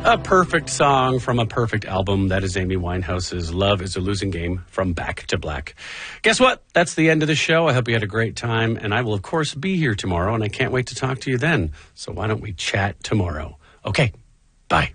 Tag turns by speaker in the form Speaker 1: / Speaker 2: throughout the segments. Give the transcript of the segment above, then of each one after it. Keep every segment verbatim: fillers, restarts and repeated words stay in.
Speaker 1: A perfect song from a perfect album. That is Amy Winehouse's Love is a Losing Game from Back to Black. Guess what? That's the end of the show. I hope you had a great time. And I will, of course, be here tomorrow. And I can't wait to talk to you then. So why don't we chat tomorrow? Okay. Bye.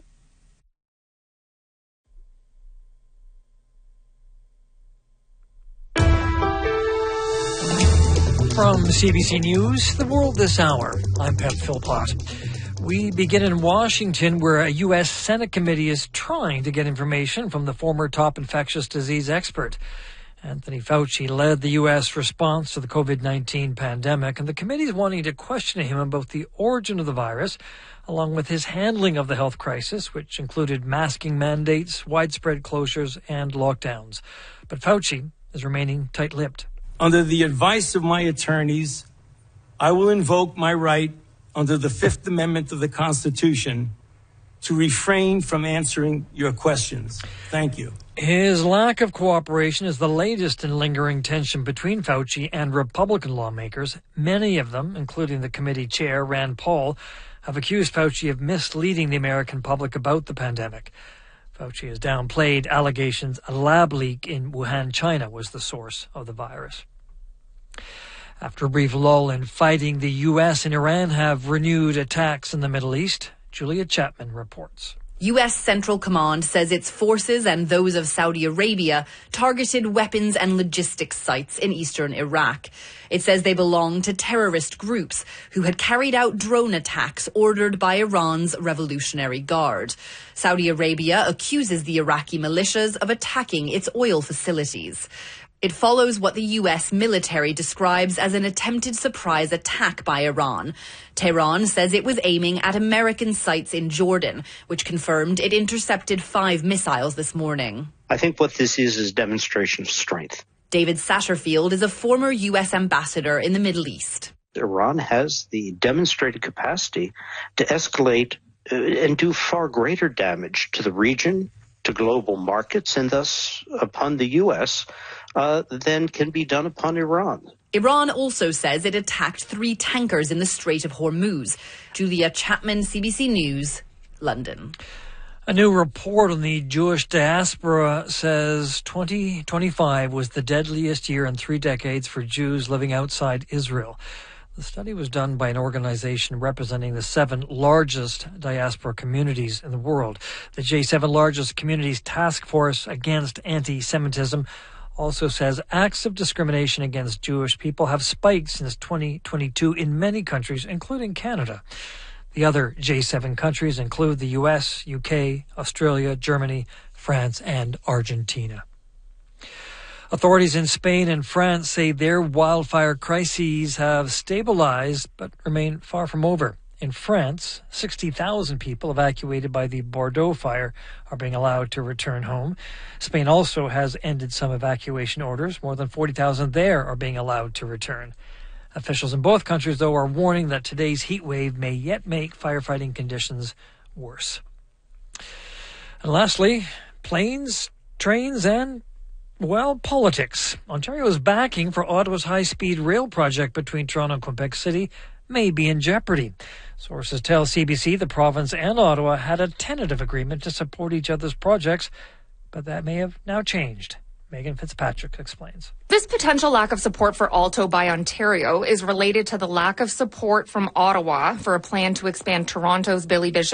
Speaker 2: From C B C News, The World This Hour, I'm Pep Philpott. We begin in Washington, where a U S Senate committee is trying to get information from the former top infectious disease expert. Anthony Fauci led the U S response to the covid nineteen pandemic, and the committee is wanting to question him about the origin of the virus, along with his handling of the health crisis, which included masking mandates, widespread closures, and lockdowns. But Fauci is remaining tight-lipped.
Speaker 3: Under the advice of my attorneys, I will invoke my right under the Fifth Amendment of the Constitution to refrain from answering your questions. Thank you.
Speaker 2: His lack of cooperation is the latest in lingering tension between Fauci and Republican lawmakers. Many of them, including the committee chair, Rand Paul, have accused Fauci of misleading the American public about the pandemic. Fauci has downplayed allegations a lab leak in Wuhan, China, was the source of the virus. After a brief lull in fighting, the U S and Iran have renewed attacks in the Middle East. Julia Chapman reports.
Speaker 4: U S Central Command says its forces and those of Saudi Arabia targeted weapons and logistics sites in eastern Iraq. It says they belong to terrorist groups who had carried out drone attacks ordered by Iran's Revolutionary Guard. Saudi Arabia accuses the Iraqi militias of attacking its oil facilities. It follows what the U S military describes as an attempted surprise attack by Iran. Tehran says it was aiming at American sites in Jordan, which confirmed it intercepted five missiles this morning.
Speaker 5: I think what this is is a demonstration of strength.
Speaker 4: David Satterfield is a former U S ambassador in the Middle East.
Speaker 5: Iran has the demonstrated capacity to escalate uh, and do far greater damage to the region, to global markets, and thus upon the U S uh, than can be done upon Iran.
Speaker 4: Iran also says it attacked three tankers in the Strait of Hormuz. Julia Chapman, C B C News, London.
Speaker 2: A new report on the Jewish diaspora says twenty twenty-five was the deadliest year in three decades for Jews living outside Israel. The study was done by an organization representing the seven largest diaspora communities in the world. The J seven Largest Communities Task Force Against Anti-Semitism also says acts of discrimination against Jewish people have spiked since twenty twenty-two in many countries, including Canada. The other J seven countries include the U S, U K, Australia, Germany, France, and Argentina. Authorities in Spain and France say their wildfire crises have stabilized but remain far from over. In France, sixty thousand people evacuated by the Bordeaux fire are being allowed to return home. Spain also has ended some evacuation orders. More than forty thousand there are being allowed to return. Officials in both countries, though, are warning that today's heat wave may yet make firefighting conditions worse. And lastly, planes, trains, and well, politics. Ontario's backing for Ottawa's high-speed rail project between Toronto and Quebec City may be in jeopardy. Sources tell C B C the province and Ottawa had a tentative agreement to support each other's projects, but that may have now changed. Megan Fitzpatrick explains.
Speaker 6: This potential lack of support for Alto by Ontario is related to the lack of support from Ottawa for a plan to expand Toronto's Billy Bishop